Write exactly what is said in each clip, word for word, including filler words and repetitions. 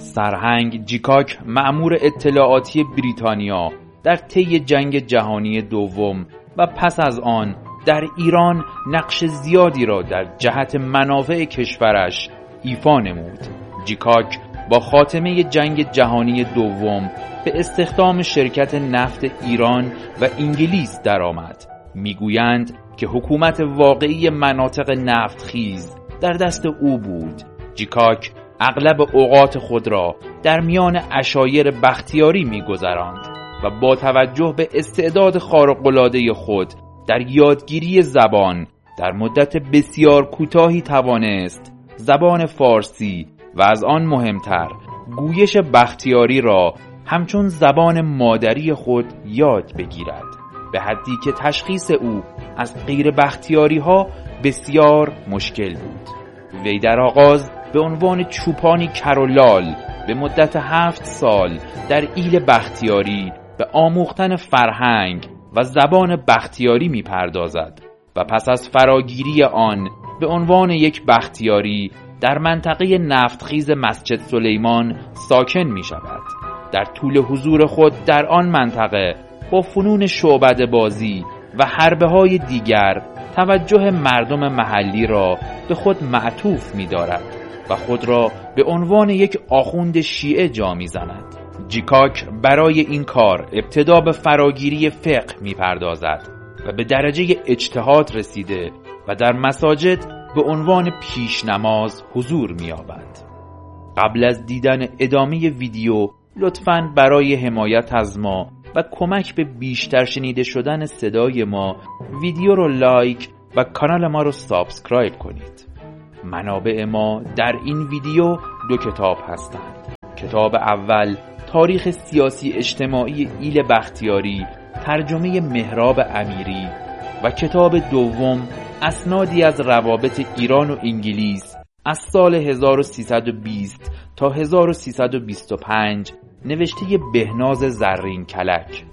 سرهنگ جیکاک مأمور اطلاعاتی بریتانیا در طی جنگ جهانی دوم و پس از آن در ایران نقش زیادی را در جهت منافع کشورش ایفا نمود. جیکاک با خاتمه جنگ جهانی دوم به استخدام شرکت نفت ایران و انگلیس درآمد. میگویند که حکومت واقعی مناطق نفتخیز در دست او بود. جیکاک اغلب اوقات خود را در میان عشایر بختیاری می‌گذراند و با توجه به استعداد خارق‌العاده خود در یادگیری زبان در مدت بسیار کوتاهی توانست زبان فارسی و از آن مهمتر گویش بختیاری را همچون زبان مادری خود یاد بگیرد، به حدی که تشخیص او از غیر بختیاری ها بسیار مشکل بود. وی در آغاز به عنوان چوپانی کرولال به مدت هفت سال در ایل بختیاری به آموختن فرهنگ و زبان بختیاری می پردازد و پس از فراگیری آن به عنوان یک بختیاری در منطقه نفتخیز مسجد سلیمان ساکن می شود. در طول حضور خود در آن منطقه با فنون شعبده بازی و حربه های دیگر توجه مردم محلی را به خود معطوف می دارد و خود را به عنوان یک آخوند شیعه جا می زند. جیکاک برای این کار ابتدا به فراگیری فقه می پردازد و به درجه اجتهاد رسیده و در مساجد به عنوان پیش نماز حضور می یابد. قبل از دیدن ادامه ویدیو لطفاً برای حمایت از ما و کمک به بیشتر شنیده شدن صدای ما ویدیو رو لایک و کانال ما رو سابسکرایب کنید. منابع ما در این ویدیو دو کتاب هستند. کتاب اول تاریخ سیاسی اجتماعی ایل بختیاری ترجمه مهراب امیری و کتاب دوم اسنادی از روابط ایران و انگلیس از سال هزار و سیصد و بیست تا هزار و سیصد و بیست و پنج نوشته بهناز زرین کلک.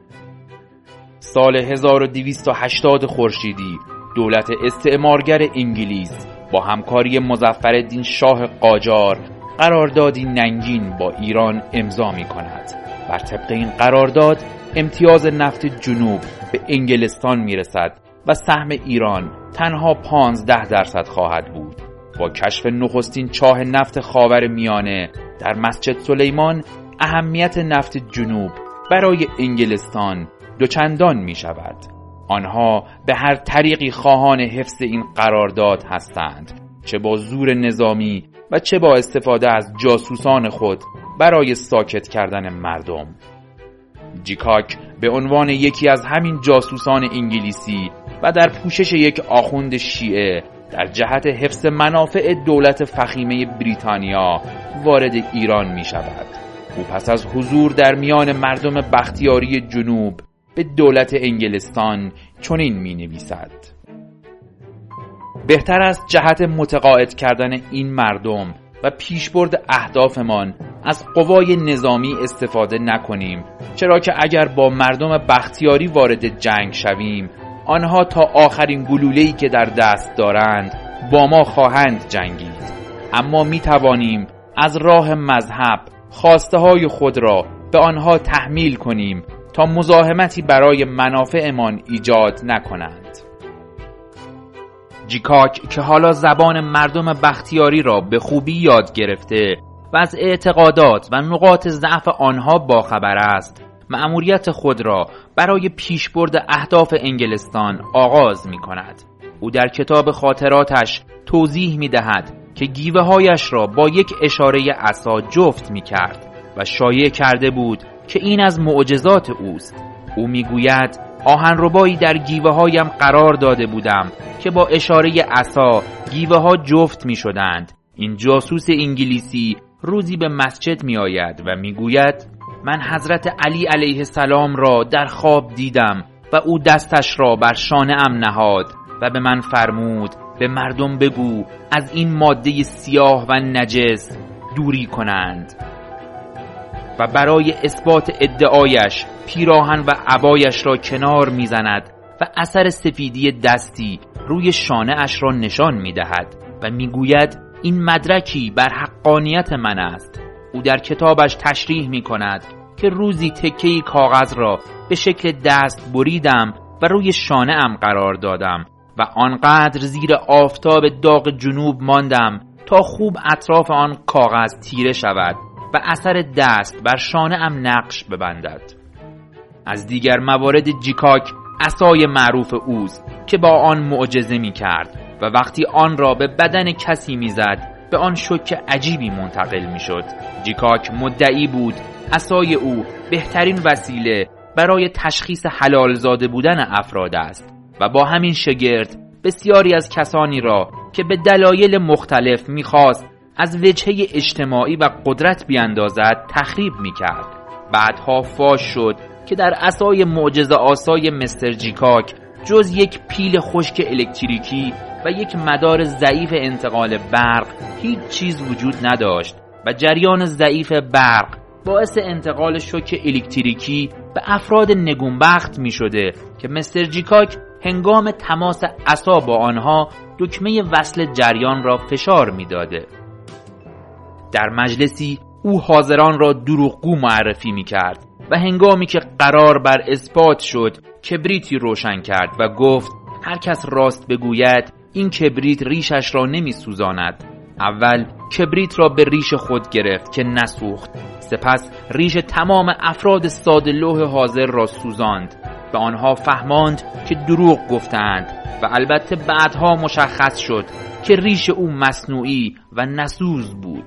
سال هزار و دویست و هشتاد خورشیدی دولت استعمارگر انگلیس با همکاری مظفرالدین شاه قاجار قراردادی ننگین با ایران امضا می کند. بر طبق این قرارداد امتیاز نفت جنوب به انگلستان می رسد و سهم ایران تنها پانزده درصد خواهد بود. با کشف نخستین چاه نفت خاور میانه در مسجد سلیمان اهمیت نفت جنوب برای انگلستان دوچندان می شود. آنها به هر طریقی خواهان حفظ این قرارداد هستند، چه با زور نظامی و چه با استفاده از جاسوسان خود برای ساکت کردن مردم. جیکاک به عنوان یکی از همین جاسوسان انگلیسی و در پوشش یک آخوند شیعه در جهت حفظ منافع دولت فخیمه بریتانیا وارد ایران می شود. او پس از حضور در میان مردم بختیاری جنوب به دولت انگلستان چنین می نویسد: بهتر است جهت متقاعد کردن این مردم و پیشبرد اهدافمان از قوای نظامی استفاده نکنیم، چرا که اگر با مردم بختیاری وارد جنگ شویم آنها تا آخرین گلوله‌ای که در دست دارند با ما خواهند جنگید. اما می توانیم از راه مذهب خواسته های خود را به آنها تحمیل کنیم تا مزاحمتی برای منافعمان ایجاد نکنند. جیکاک که حالا زبان مردم بختیاری را به خوبی یاد گرفته و از اعتقادات و نقاط ضعف آنها باخبر است، مأموریت خود را برای پیشبرد اهداف انگلستان آغاز می کند. او در کتاب خاطراتش توضیح می دهد که گیوه هایش را با یک اشاره عصا جفت می کرد و شایع کرده بود که این از معجزات اوست. او می گوید آهنربایی در گیوه هایم قرار داده بودم که با اشاره عصا گیوه ها جفت می شدند. این جاسوس انگلیسی روزی به مسجد می آید و می گوید من حضرت علی علیه السلام را در خواب دیدم و او دستش را بر شانه ام نهاد و به من فرمود به مردم بگو از این ماده سیاه و نجس دوری کنند. و برای اثبات ادعایش پیراهن و عبایش را کنار میزند و اثر سفیدی دستی روی شانه اش را نشان میدهد و میگوید این مدرکی بر حقانیت من است. او در کتابش تشریح می کند که روزی تکه‌ای کاغذ را به شکل دست بریدم و روی شانه‌ام قرار دادم و آنقدر زیر آفتاب داغ جنوب ماندم تا خوب اطراف آن کاغذ تیره شود و اثر دست بر شانه‌ام نقش ببندد. از دیگر موارد جیکاک عصای معروف اوست که با آن معجزه می کرد و وقتی آن را به بدن کسی می زد به آن شوک عجیبی منتقل می شد. جیکاک مدعی بود عصای او بهترین وسیله برای تشخیص حلال زاده بودن افراد است و با همین شگرد بسیاری از کسانی را که به دلایل مختلف می خواست از وجهه اجتماعی و قدرت بیاندازد تخریب می کرد. بعدها فاش شد که در عصای معجزه آسای مستر جیکاک جز یک پیل خشک الکتریکی و یک مدار ضعیف انتقال برق هیچ چیز وجود نداشت و جریان ضعیف برق باعث انتقال شوک الکتریکی به افراد نگونبخت می شده که مستر جیکاک هنگام تماس عصا با آنها دکمه وصل جریان را فشار می داده. در مجلسی او حاضران را دروغگو معرفی می کرد و هنگامی که قرار بر اثبات شد کبریتی روشن کرد و گفت هر کس راست بگوید این کبریت ریشش را نمی سوزاند. اول کبریت را به ریش خود گرفت که نسوخت، سپس ریش تمام افراد ساده لوح حاضر را سوزاند. به آنها فهماند که دروغ گفتند و البته بعدها مشخص شد که ریش او مصنوعی و نسوز بود.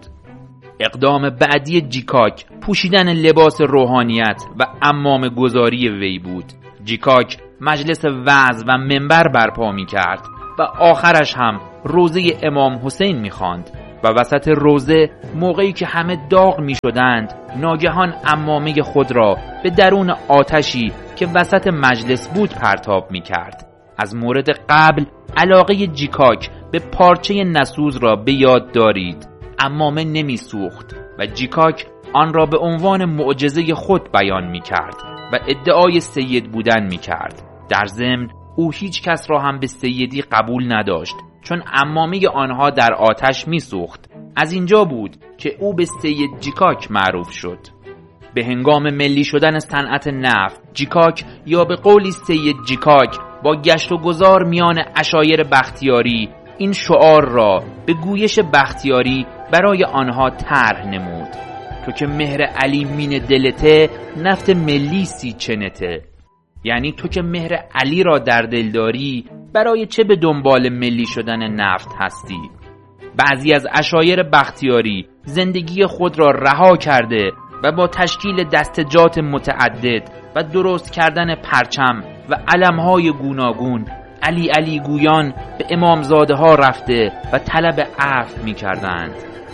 اقدام بعدی جیکاک پوشیدن لباس روحانیت و عمامه گذاری وی بود. جیکاک مجلس وعظ و منبر برپا می کرد و آخرش هم روزه امام حسین می خواند و وسط روزه موقعی که همه داغ می شدند ناگهان عمامه خود را به درون آتشی که وسط مجلس بود پرتاب می کرد. از مورد قبل علاقه جیکاک به پارچه نسوز را به یاد دارید. عمامه نمی سوخت و جیکاک آن را به عنوان معجزه خود بیان می کرد و ادعای سید بودن می کرد. در ضمن او هیچ کس را هم به سیدی قبول نداشت چون عمامه آنها در آتش می سوخت. از اینجا بود که او به سید جیکاک معروف شد. به هنگام ملی شدن صنعت نفت، جیکاک یا به قولی سید جیکاک با گشت و گذار میان عشایر بختیاری این شعار را به گویش بختیاری برای آنها طرح نمود: تو که مهر علی مین دلته، نفت ملی سی چنته. یعنی تو که مهر علی را در دل داری، برای چه به دنبال ملی شدن نفت هستی؟ بعضی از عشایر بختیاری زندگی خود را رها کرده و با تشکیل دستجات متعدد و درست کردن پرچم و علمهای گوناگون علی علی گویان به امامزاده ها رفته و طلب عفو می کردند.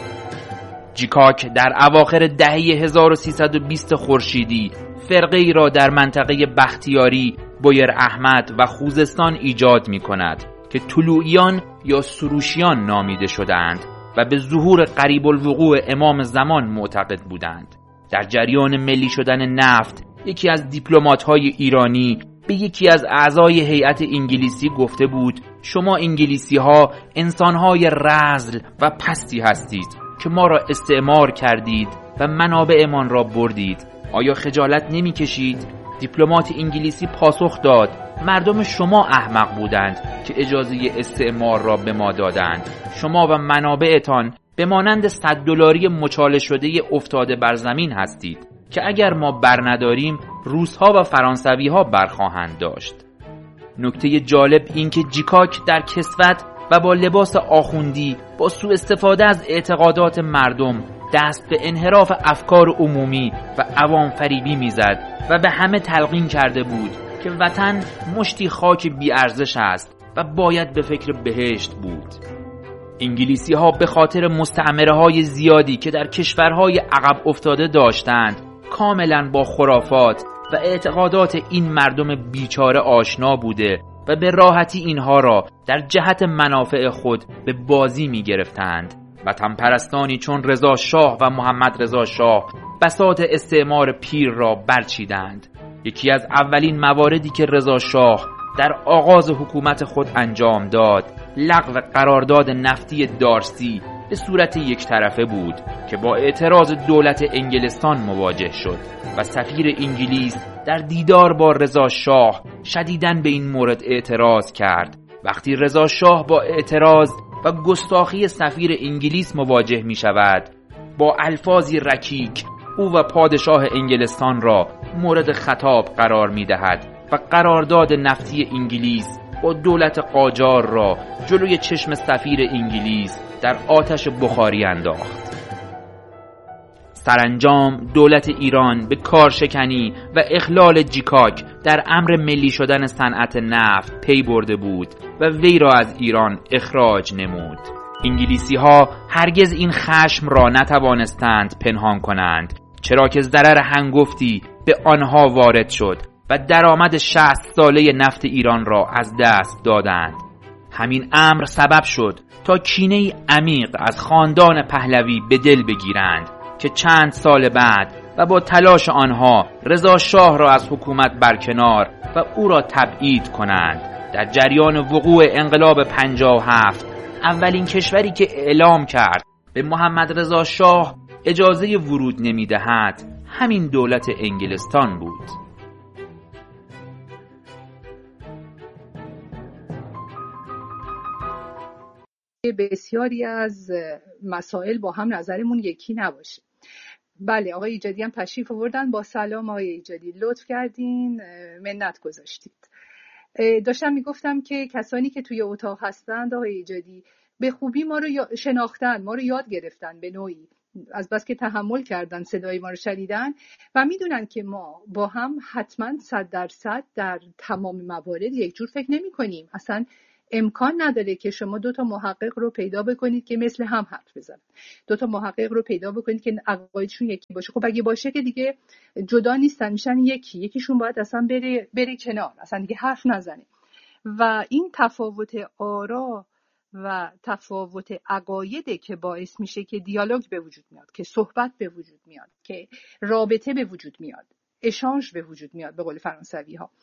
جیکاک در اواخر دهه هزار و سیصد و بیست خورشیدی فرقه ای را در منطقه بختیاری، بویر احمد و خوزستان ایجاد می کند که طلوعیان یا سروشیان نامیده شدند و به ظهور قریب الوقوع امام زمان معتقد بودند. در جریان ملی شدن نفت یکی از دیپلمات‌های ایرانی به یکی از اعضای هیئت انگلیسی گفته بود شما انگلیسی ها انسان‌های رذل و پستی هستید که ما را استعمار کردید و منابعمان را بردید. آیا خجالت نمی کشید؟ دیپلمات انگلیسی پاسخ داد مردم شما احمق بودند که اجازه استعمار را به ما دادند. شما و منابعتان به مانند صد دلاری مچاله شده افتاده بر زمین هستید که اگر ما برنداریم روس‌ها و فرانسوی‌ها برخواهند داشت. نکته جالب این که جیکاک در کسوت و با لباس آخوندی با سوء استفاده از اعتقادات مردم دست به انحراف افکار عمومی و عوام فریبی میزد و به همه تلقین کرده بود که وطن مشتی خاک بی ارزش است و باید به فکر بهشت بود. انگلیسی ها به خاطر مستعمره های زیادی که در کشورهای عقب افتاده داشتند کاملا با خرافات و اعتقادات این مردم بیچاره آشنا بوده و به راحتی اینها را در جهت منافع خود به بازی می گرفتند. وطن پرستانی چون رضا شاه و محمد رضا شاه بساط استعمار پیر را برچیدند. یکی از اولین مواردی که رضا شاه در آغاز حکومت خود انجام داد لغو قرارداد نفتی دارسی به صورت یک طرفه بود که با اعتراض دولت انگلستان مواجه شد و سفیر انگلیس در دیدار با رضا شاه شدیداً به این مورد اعتراض کرد. وقتی رضا شاه با اعتراض و گستاخی سفیر انگلیس مواجه می شود، با الفاظی رکیک او و پادشاه انگلستان را مورد خطاب قرار می دهد و قرارداد نفتی انگلیس با دولت قاجار را جلوی چشم سفیر انگلیس در آتش بخاری انداخت. سرانجام دولت ایران به کارشکنی و اخلال جیکاک در امر ملی شدن صنعت نفت پی برده بود و وی را از ایران اخراج نمود. انگلیسی ها هرگز این خشم را نتوانستند پنهان کنند، چرا که ضرر هنگفتی به آنها وارد شد و درآمد شصت ساله نفت ایران را از دست دادند. همین امر سبب شد تا کینه‌ای عمیق از خاندان پهلوی به دل بگیرند که چند سال بعد و با تلاش آنها رضا شاه را از حکومت برکنار و او را تبعید کنند. در جریان وقوع انقلاب پنجاه و هفت اولین کشوری که اعلام کرد به محمد رضا شاه اجازه ورود نمی‌دهد همین دولت انگلستان بود. بسیاری از مسائل با هم نظرمون یکی نباشه. بله آقای ایجادی هم تشریف آوردن. با سلام آقای ایجادی، لطف کردین، منت گذاشتید. داشتم میگفتم که کسانی که توی اتاق هستند آقای ایجادی به خوبی ما رو شناختن، ما رو یاد گرفتن، به نوعی از بس که تحمل کردن صدای ما رو شنیدن و میدونن که ما با هم حتما صد درصد در تمام موارد یک جور فکر نمی کنیم. اصلا امکان نداره که شما دو تا محقق رو پیدا بکنید که مثل هم حرف بزنن، دو تا محقق رو پیدا بکنید که عقایدشون یکی باشه. خب اگه باشه که دیگه جدا نیستن، میشن یکی، یکیشون باید اصلا بره بره کنار، اصلا دیگه حرف نزنه. و این تفاوت آرا و تفاوت عقایده که باعث میشه که دیالوگ به وجود میاد، که صحبت به وجود میاد، که رابطه به وجود میاد، اشانج به وجود میاد به قول فرانسوی ها.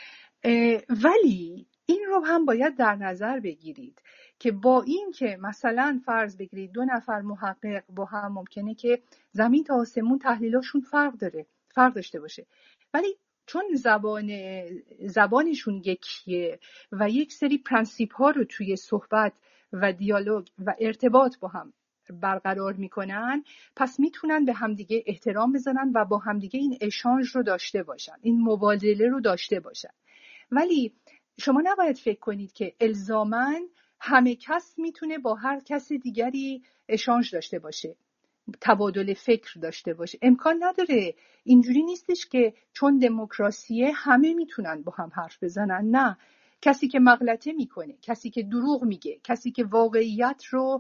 ولی این رو هم باید در نظر بگیرید که با این که مثلا فرض بگیرید دو نفر محقق با هم ممکنه که زمین تا آسمون تحلیلاشون فرق داره فرق داشته باشه، ولی چون زبان زبانشون یکیه و یک سری پرنسیپ ها رو توی صحبت و دیالوگ و ارتباط با هم برقرار میکنن، پس میتونن به همدیگه احترام بزنن و با همدیگه این اشانج رو داشته باشن، این مبادله رو داشته باشن. ولی شما نباید فکر کنید که الزاماً همه کس میتونه با هر کس دیگری اشانج داشته باشه، تبادل فکر داشته باشه. امکان نداره. اینجوری نیستش که چون دموکراسیه همه میتونن با هم حرف بزنن. نه، کسی که مغلطه میکنه، کسی که دروغ میگه، کسی که واقعیت رو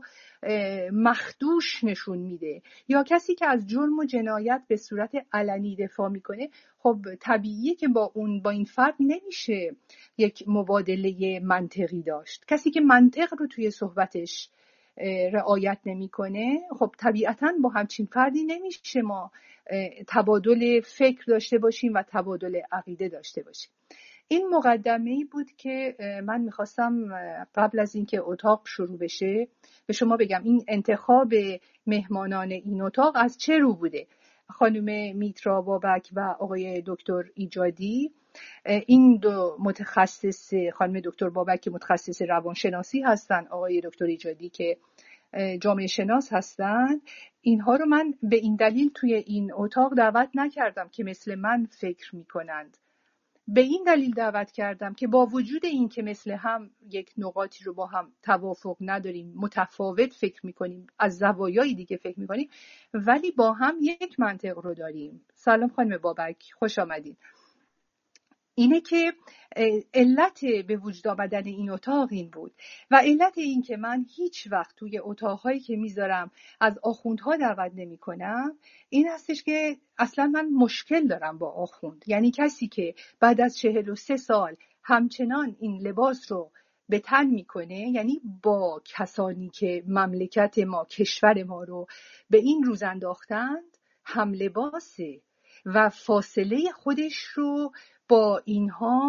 مخدوش نشون میده، یا کسی که از جرم و جنایت به صورت علنی دفاع میکنه، خب طبیعیه که با اون با این فرد نمیشه یک مبادله منطقی داشت. کسی که منطق رو توی صحبتش رعایت نمیکنه، خب طبیعتاً با همچین فردی نمیشه ما تبادل فکر داشته باشیم و تبادل عقیده داشته باشیم. این مقدمه‌ای بود که من میخواستم قبل از اینکه اتاق شروع بشه به شما بگم. این انتخاب مهمانان این اتاق از چه رو بوده؟ خانم میترا بابک و آقای دکتر ایجادی، این دو متخصص، خانم دکتر بابک که متخصص روانشناسی هستن، آقای دکتر ایجادی که جامعه شناس هستن، اینها رو من به این دلیل توی این اتاق دعوت نکردم که مثل من فکر میکنند. به این دلیل دعوت کردم که با وجود این که مثل هم یک نقاطی رو با هم توافق نداریم، متفاوت فکر میکنیم، از زوایای دیگه فکر میکنیم، ولی با هم یک منطق رو داریم. سلام خانم بابک، خوش آمدید. اینه که علت به وجود آمدن این اتاق این بود و علت این که من هیچ وقت توی اتاقهایی که میذارم از آخوندها دعوت نمی کنم این هستش که اصلا من مشکل دارم با آخوند. یعنی کسی که بعد از چهل و سه سال همچنان این لباس رو به تن میکنه، یعنی با کسانی که مملکت ما، کشور ما رو به این روز انداختند هم لباسه و فاصله خودش رو با اینها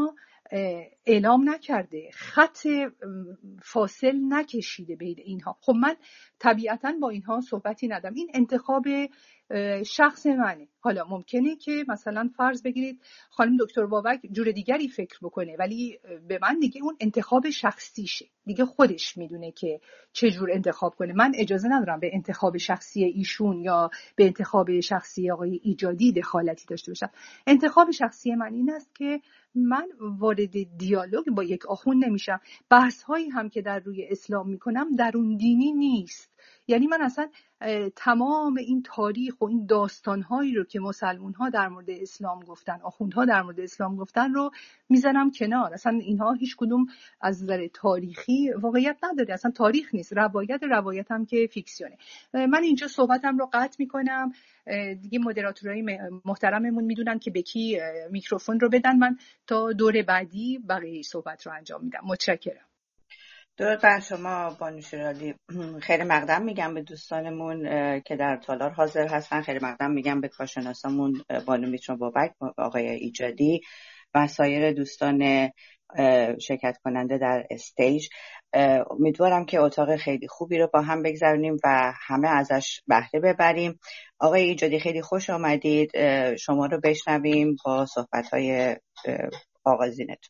اعلام نکرده، خط فاصل نکشیده بین اینها. خب من طبیعتاً با اینها صحبتی ندارم، این انتخاب شخص منه. حالا ممکنه که مثلا فرض بگیرید خانم دکتر بابک جور دیگری فکر بکنه، ولی به من دیگه اون انتخاب شخصیشه، دیگه خودش میدونه که چه جور انتخاب کنه. من اجازه ندارم به انتخاب شخصی ایشون یا به انتخاب شخصی آقای ایجادی دخالتی داشته باشم. انتخاب شخصی من این است که من وارد دیالوگ با یک آخوند نمیشم. بحث هایی هم که در روی اسلام میکنم درون دینی نیست. یعنی من اصلا تمام این تاریخ و این داستانهایی رو که مسلمون ها در مورد اسلام گفتن، آخوندها در مورد اسلام گفتن رو میزنم کنار. اصلا اینها هیچ کدوم از نظر تاریخی واقعیت نداره، اصلا تاریخ نیست، روایت روایت هم که فیکسیونه. من اینجا صحبتم رو قطع میکنم. دیگه مدیراتورای محترممون میدونن که به کی میکروفون رو بدن. من تا دور بعدی بقیه صحبت رو انجام میدم. متشکرم. درود بر شما بانو شیرالی. خیلی مقدم میگم به دوستانمون که در تالار حاضر هستن، خیلی مقدم میگم به کارشناسامون بانو میترا بابک، آقای ایجادی و سایر دوستان شرکت کننده در استیج. امیدوارم که اتاق خیلی خوبی رو با هم بگذرونیم و همه ازش بهره ببریم. آقای ایجادی خیلی خوش آمدید، شما رو بشنویم با صحبت‌های آغازینتون.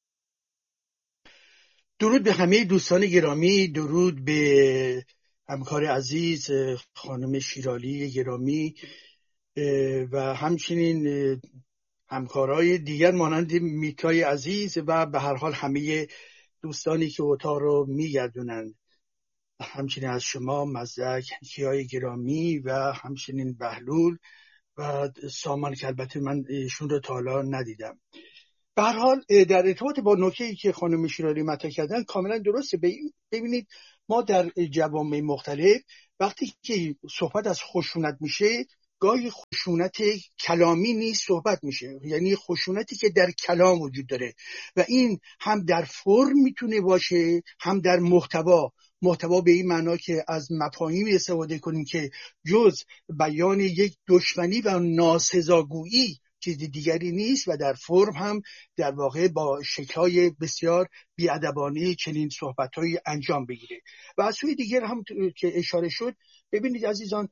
درود به همه دوستان گرامی، درود به همکار عزیز خانم شیرالی گرامی و همچنین همکارای دیگر مانند میتای عزیز و به هر حال همه دوستانی که اتاق رو میگردونند. همچنین از شما مزدک کیای گرامی و همچنین بهلول و سامان که البته من ایشون رو تا حالا ندیدم. به هر حال در ارتباط با نکته‌ای که خانم شیرالی مطرح کردن کاملا درسته. ببینید ما در جوامع مختلف وقتی که صحبت از خشونت میشه، گاهی خشونت کلامی نیست صحبت میشه، یعنی خشونتی که در کلام وجود داره و این هم در فرم میتونه باشه هم در محتوا. محتوا به این معنا که از مفاهیمی استفاده کنیم که جز بیان یک دشمنی و ناسزاگویی چیز دیگری نیست و در فرم هم در واقع با شکل‌های بسیار بی‌ادبانه چنین صحبت‌هایی انجام بگیره. و از سوی دیگر هم که اشاره شد، ببینید عزیزان،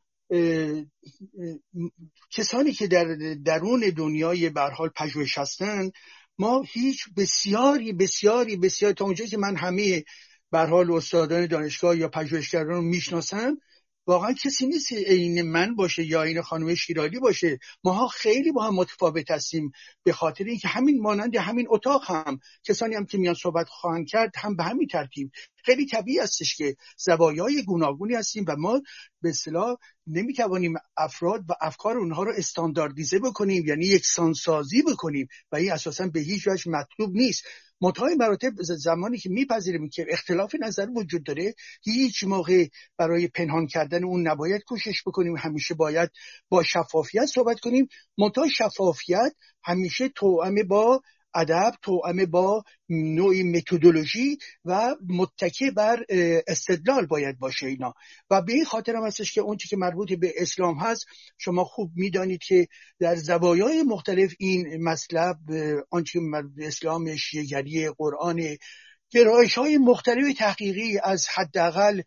کسانی که در درون دنیای به هر حال پژوهش هستن، ما هیچ بسیاری بسیاری بسیار تا اونجایی که من همه به هر حال استادان دانشگاه یا پژوهشگران رو میشناسم، واقعا کسی نیست عین من باشه یا عین خانم شیرالی باشه. ماها خیلی با هم متفاوت هستیم، به خاطر اینکه همین مانند همین اتاق هم کسانی هم که میان صحبت خواهند کرد هم به همین ترتیب. خیلی طبیعی هستش که زوایای گوناگونی هستیم و ما به اصطلاح نمیتوانیم افراد و افکار اونها رو استانداردیزه بکنیم، یعنی یکسانسازی بکنیم و این اساسا به هیچ وجه مطلوب نیست. منتهای مراتب زمانی که میپذیریم که اختلاف نظر وجود داره، هیچ موقع برای پنهان کردن اون نباید کوشش بکنیم، همیشه باید با شفافیت صحبت کنیم. منتهای شفافیت همیشه توأم با ادب، توأم با نوعی متدولوژی و متکی بر استدلال باید باشه اینا. و به این خاطر هم هستش که اون چیزی که مربوط به اسلام هست، شما خوب میدانید که در زوایای مختلف این مطلب، آنچه مربوط به اسلام، شیعه‌گری، قرآن، گرایش‌های مختلف تحقیقی از حداقل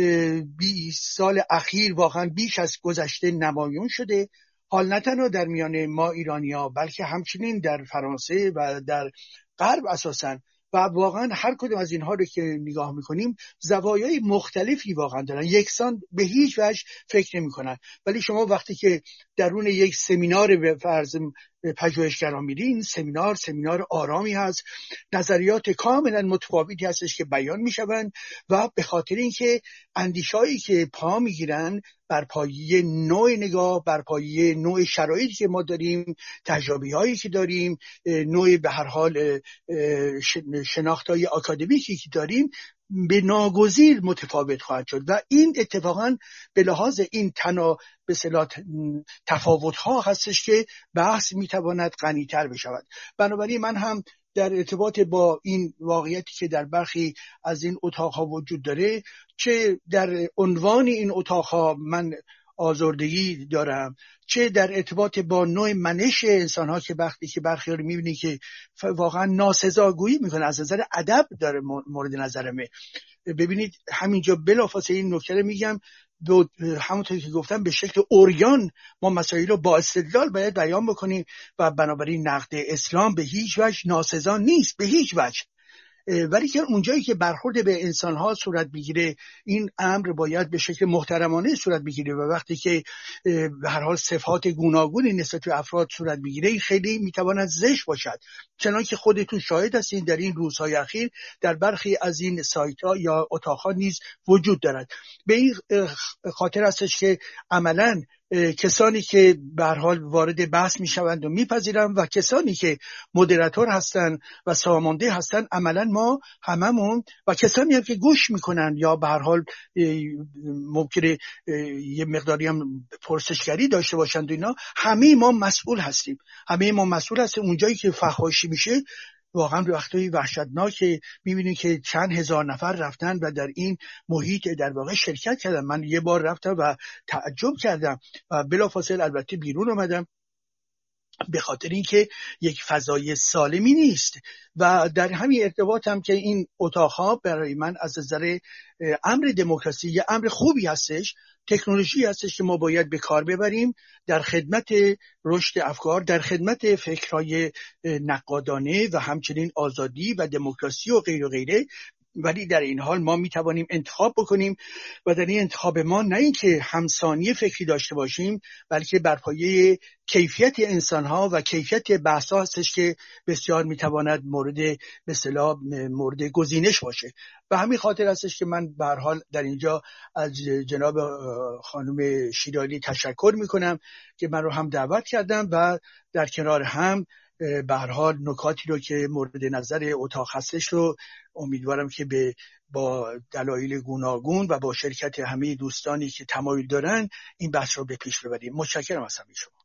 بیست سال اخیر واقعا بیش از گذشته نمایان شده. حال نه تنها در میان ما ایرانی‌ها بلکه همچنین در فرانسه و در غرب اساساً، و واقعا هر کدوم از اینها رو که نگاه میکنیم زوایای مختلفی واقعا دارن، یکسان به هیچ وجه فکر نمیکنن. ولی شما وقتی که درون یک سمینار به فرض پژوهشگران میرین، سمینار سمینار آرامی هست، نظریات کاملا متفاوتی هستش که بیان میشوند و به خاطر اینکه اندیشایی که پا میگیرن بر پایه نوع نگاه، بر پایه نوع شرایطی که ما داریم، تجربی‌هایی که داریم، نوع به هر حال شناخت‌های آکادمیکی که داریم، به ناگزیر متفاوت خواهد شد و این اتفاقا به لحاظ این تنا به اصطلاح تفاوت‌ها هستش که بحث میتواند غنی‌تر بشود. بنابراین من هم در ارتباط با این واقعیتی که در برخی از این اتاق‌ها وجود داره، چه در عنوان این اتاق‌ها من آزردگی دارم، چه در ارتباط با نوع منش انسان ها که وقتی که برخی رو میبینی که واقعا ناسزاگویی میکنه از نظر ادب داره مورد نظرمه. ببینید همینجا بلافاصله این نکته میگم، همونطور که گفتم به شکل اوریان ما مسائل رو با استدلال باید بیان بکنیم و بنابراین نقد اسلام به هیچ وجه ناسزا نیست، به هیچ وجه. ولی که اونجایی که برخورد به انسان‌ها صورت بگیره این امر باید به شکل محترمانه صورت بگیره و وقتی که به هر حال صفات گوناگونی نسبت به افراد صورت بگیره این خیلی میتواند زشت باشد، چنانکه که خودتون شاهد هستین در این روزهای اخیر در برخی از این سایت‌ها یا اتاق‌ها نیز وجود دارد. به این خاطر هستش که عملاً کسانی که به هر حال وارد بحث میشوند و میپذیرند و کسانی که مدیراتور هستند و سامانده هستند عملا ما هممون و کسانی هم که گوش میکنن یا به هر حال ممکنه یه مقداری هم پرسشگری داشته باشند و اینا، همه ما مسئول هستیم، همه ما مسئول هستیم. اونجایی که فحاشی میشه واقعا وقتی وحشتناک میبینید که چند هزار نفر رفتن و در این محیط در واقع شرکت کردن. من یه بار رفتم و تعجب کردم و بلافاصله البته بیرون اومدم به خاطر اینکه یک فضای سالمی نیست. و در همین ارتباط هم که این اتاقها برای من از نظر امر دموکراسی یه امر خوبی هستش، تکنولوژی هستش که ما باید به کار ببریم در خدمت رشد افکار، در خدمت فکرهای نقادانه و همچنین آزادی و دموکراسی و غیر و غیره. ولی در این حال ما میتوانیم انتخاب بکنیم و در این انتخاب ما نه اینکه همسانی فکری داشته باشیم بلکه بر پایه کیفیت انسان‌ها و کیفیت بحث‌ها هستش که بسیار میتواند مورد به اصطلاح مورد گزینش باشه. و همین خاطر هستش که من به هر حال در اینجا از جناب خانم شیرالی تشکر میکنم که من رو هم دعوت کردم و در کنار هم به هر حال نکاتی رو که مورد نظر اتاق هستش رو امیدوارم که به با دلایل گوناگون و با شرکت همه دوستانی که تمایل دارن این بحث رو به پیش ببریم. متشکرم از همه شما.